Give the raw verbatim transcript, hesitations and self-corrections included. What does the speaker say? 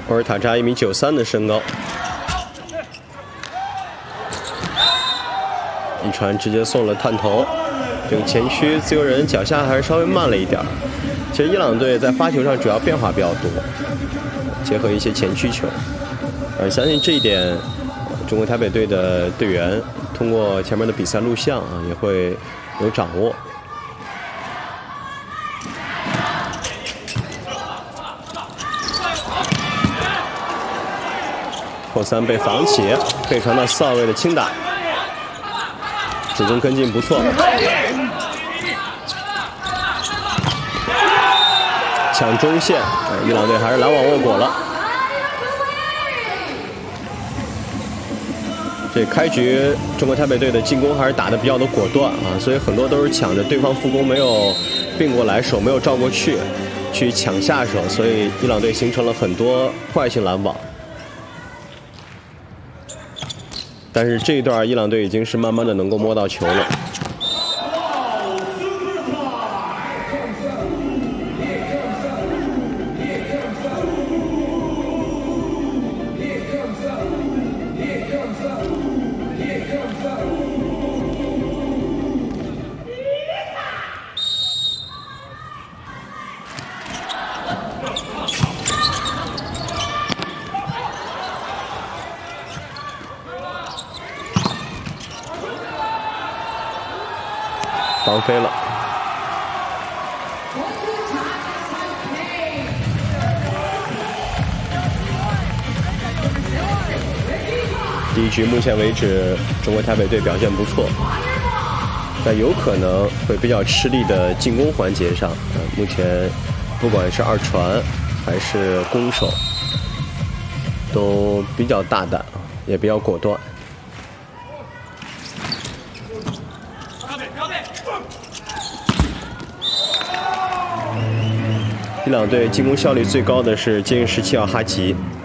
博尔塔扎一米九三的身高，一传直接送了探头。这个前区自由人脚下还是稍微慢了一点。其实伊朗队在发球上主要变化比较多，结合一些前区球。呃，相信这一点，中国台北队的队员通过前面的比赛录像啊，也会有掌握。 后三被防起，被传到四号位的轻打，主动跟进不错，抢中线，伊朗队还是拦网握果了。这开局中国台北队的进攻还是打得比较的果断啊，所以很多都是抢着对方副攻没有并过来，手没有照过去，去抢下手，所以伊朗队形成了很多破坏性拦网。 但是这一段伊朗队已经是慢慢的能够摸到球了。防飞了，第一局目前为止，中国台北队表现不错，但有可能会比较吃力的进攻环节上，呃，目前不管是二传还是攻守，都比较大胆，也比较果断。 伊朗队进攻效率最高的是接应十七号哈吉，